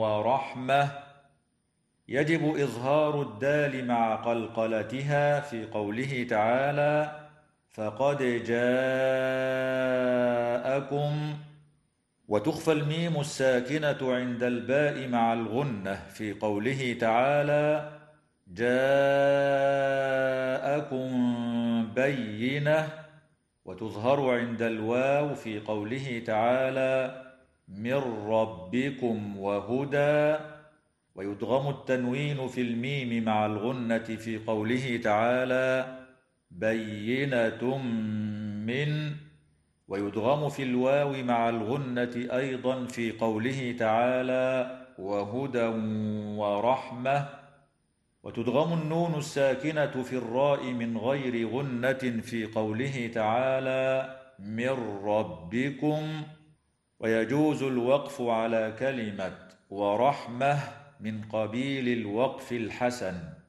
ورحمة. يجب إظهار الدال مع قلقلتها في قوله تعالى فقد جاءكم، وتخفى الميم الساكنة عند الباء مع الغنة في قوله تعالى جاءكم بينة، وتظهر عند الواو في قوله تعالى من ربكم وهدى، ويدغم التنوين في الميم مع الغنة في قوله تعالى بينة من، ويدغم في الواو مع الغنة أيضا في قوله تعالى وهدى ورحمة، وتدغم النون الساكنة في الراء من غير غنة في قوله تعالى من ربكم. ويجوز الوقف على كلمة ورحمة من قبيل الوقف الحسن.